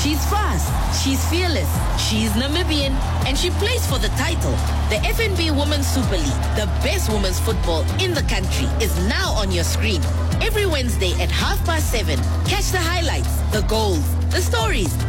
She's fast, she's fearless, she's Namibian, and she plays for the title. The FNB Women's Super League, the best women's football in the country, is now on your screen. Every Wednesday at 7:30. Catch the highlights, the goals, the stories,